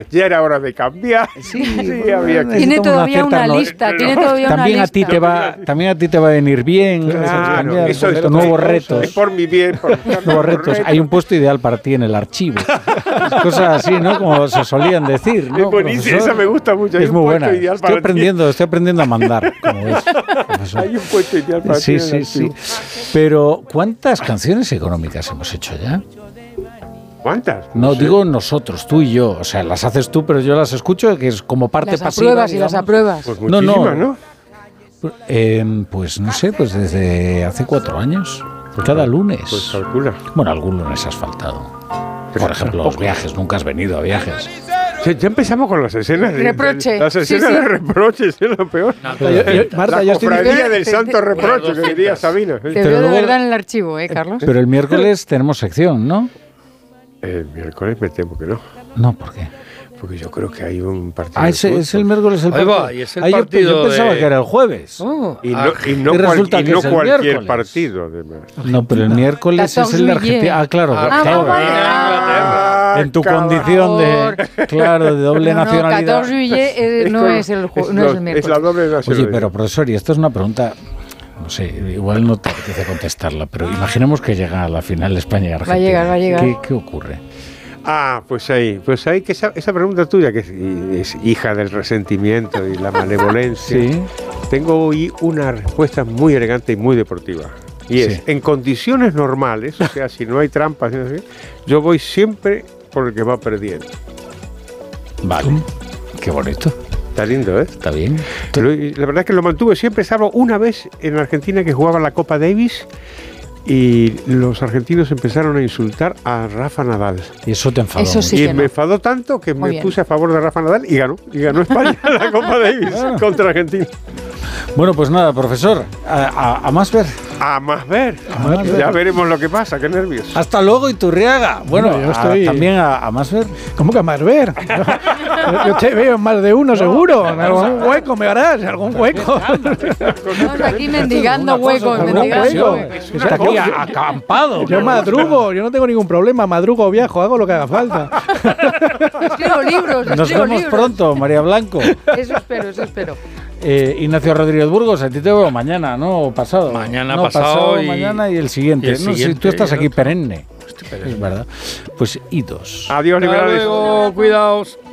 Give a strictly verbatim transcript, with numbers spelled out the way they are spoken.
Ya era hora de cambiar. Sí, sí había que... Tiene todavía una, una lista, no, tiene todavía también una a ti lista. te va, también a ti te va a venir bien. Claro, cambiar, eso es nuevos retos. Es por mi bien. Por nuevos retos. retos. Hay un puesto ideal para ti en el archivo. Cosas así, ¿no? Como se solían decir, ¿no? Es buenísimo, esa me gusta mucho. Es muy buena. Estoy aprendiendo, estoy aprendiendo a mandar, como ves. Hay un puesto ideal para sí, ti. Sí, sí, sí. Pero ¿cuántas canciones económicas hemos hecho ya? ¿Cuántas? No, no sé. Digo nosotros, tú y yo. O sea, las haces tú, pero yo las escucho, que es como parte las pasiva. Las apruebas y las apruebas. Pues muchísimas, no, no. ¿no? Eh, pues no sé, pues desde hace cuatro años. Pues cada lunes. Pues calcula. Bueno, algún lunes has faltado. Por ejemplo, los viajes. Nunca has venido a viajes. Ya, ya empezamos con las escenas de reproche. De, las escenas sí, sí. de reproches, es lo peor. No, yo, yo, Marta, la yo cofradía estoy... del santo te, reproche, te, que diría Sabina. Te veo de verdad en el archivo, ¿eh, Carlos? Pero el miércoles tenemos sección, ¿no? El miércoles me temo que no. No, ¿por qué? Porque yo creo que hay un partido. Ah, ese, es el miércoles el partido. Ahí va, y es el ah, partido yo, yo pensaba de... que era el jueves. Oh. Y no, y no, y cual, resulta y que no es el cualquier miércoles. partido. Además. No, pero el miércoles es el de Argentina. Ah, claro. Ah, claro. ah, en tu cabrón. condición de, claro, de doble no, no, nacionalidad. catorce juillet eh, no, es el, es, no es el miércoles. Es la doble nacionalidad. Oye, pero profesor, y esto es una pregunta... No sé, igual no te apetece contestarla, pero imaginemos que llega a la final de España y Argentina. Va a llegar, va a llegar. ¿Qué, qué ocurre? Ah, pues ahí, pues ahí que esa, esa pregunta tuya, que es, es hija del resentimiento y la malevolencia, sí. Tengo hoy una respuesta muy elegante y muy deportiva. Y es, sí. En condiciones normales, o sea, si no hay trampas, yo voy siempre por el que va perdiendo. Vale, qué bonito. Está lindo, ¿eh? Está bien. La verdad es que lo mantuve siempre, salvo una vez en Argentina que jugaba la Copa Davis y los argentinos empezaron a insultar a Rafa Nadal. Y eso te enfadó. Eso sí y que me no. enfadó tanto que Muy me bien. puse a favor de Rafa Nadal y ganó. Y ganó España la Copa Davis Claro. contra Argentina. Bueno, pues nada, profesor, a, a, a más ver. A más ver. A más ver. Ya veremos lo que pasa, qué nervios. Hasta luego, Iturriaga. Bueno, Bueno, yo a- estoy- también a, a más ver. ¿Cómo que a más ver? Yo, yo te veo en más de uno, seguro. En algún hueco me harás, en algún hueco. Estamos aquí mendigando Una cosa, huecos, con una mendigando. hueco. Está aquí a- acampado. Yo madrugo, yo no tengo ningún problema. Madrugo o viajo, hago lo que haga falta. Escribo libros, Nos escribo vemos libros. pronto, María Blanco. Eso espero, eso espero. Eh, Ignacio Rodríguez Burgos, a ti te veo mañana, ¿no? O pasado. Mañana, no, pasado y- mañana y el siguiente. y el no, si siguiente tú estás y el aquí otro. perenne. Estoy perenne. Es verdad. Pues idos. Adiós, Hasta liberales. luego, cuidaos.